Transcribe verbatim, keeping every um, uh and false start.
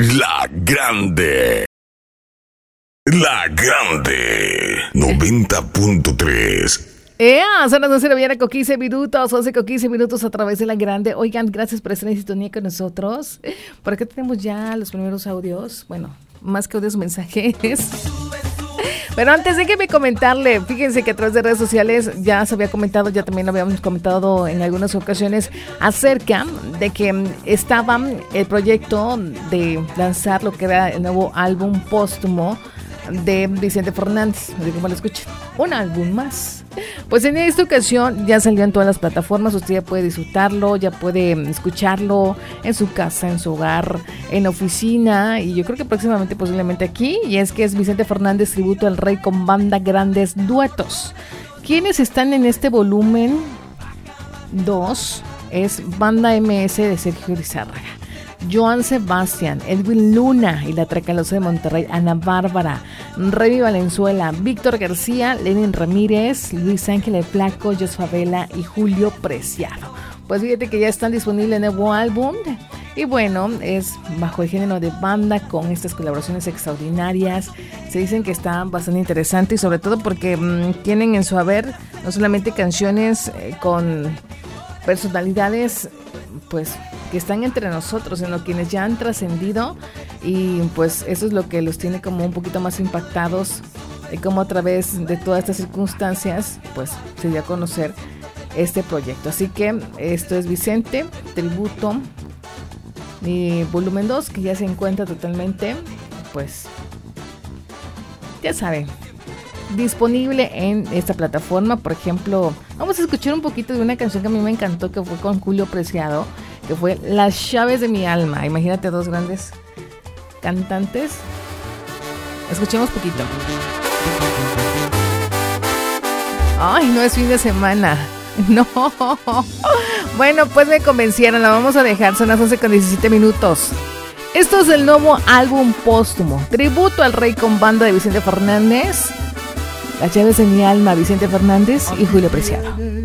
La Grande. La Grande. noventa punto tres. ¡Ea! Son las doce de la mañana con quince minutos, once con quince minutos a través de La Grande. Oigan, gracias por estar en sintonía con nosotros. Por acá tenemos ya los primeros audios. Bueno, más que audios, mensajes. Pero antes de que me comentarle, fíjense que a través de redes sociales ya se había comentado, ya también lo habíamos comentado en algunas ocasiones, acerca de que estaba el proyecto de lanzar lo que era el nuevo álbum póstumo de Vicente Fernández, así como lo escuchan, un álbum más. Pues en esta ocasión ya salió en todas las plataformas, usted ya puede disfrutarlo, ya puede escucharlo en su casa, en su hogar, en la oficina, y yo creo que próximamente posiblemente aquí, y es que es Vicente Fernández tributo al rey con banda grandes duetos. ¿Quiénes están en este volumen dos? Es Banda M S de Sergio Lizárraga, Joan Sebastián, Edwin Luna y la Tracalosa de Monterrey, Ana Bárbara, Remy Valenzuela, Víctor García, Lenin Ramírez, Luis Ángel El Flaco, Jos Favela y Julio Preciado. Pues fíjate que ya están disponibles el nuevo álbum y bueno, es bajo el género de banda con estas colaboraciones extraordinarias. Se dicen que está bastante interesante y sobre todo porque mmm, tienen en su haber no solamente canciones eh, con personalidades pues que están entre nosotros, en lo quienes ya han trascendido, y pues eso es lo que los tiene como un poquito más impactados, y como a través de todas estas circunstancias pues se dio a conocer este proyecto. Así que esto es Vicente tributo y volumen dos, que ya se encuentra totalmente, pues ya saben, disponible en esta plataforma. Por ejemplo, vamos a escuchar un poquito de una canción que a mí me encantó, que fue con Julio Preciado, que fue Las Llaves de mi Alma. Imagínate, dos grandes cantantes. Escuchemos poquito. Ay, no es fin de semana. No. Bueno, pues me convencieron, la vamos a dejar. Son las once con diecisiete minutos. Esto es el nuevo álbum póstumo, tributo al rey con banda de Vicente Fernández, Las Llaves de mi Alma, Vicente Fernández y Julio Preciado.